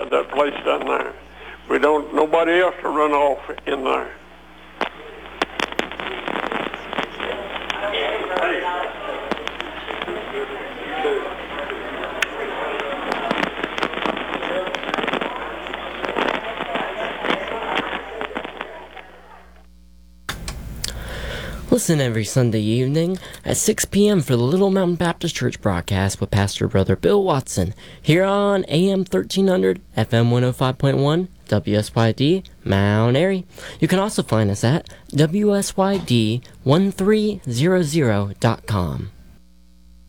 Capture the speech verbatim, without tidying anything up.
that place down there. We don't, nobody else to run off in there. Listen every Sunday evening at six p.m. for the Little Mountain Baptist Church broadcast with Pastor Brother Bill Watson here on A M thirteen hundred, F M one oh five point one, W S Y D, Mount Airy. You can also find us at W S Y D one three hundred dot com.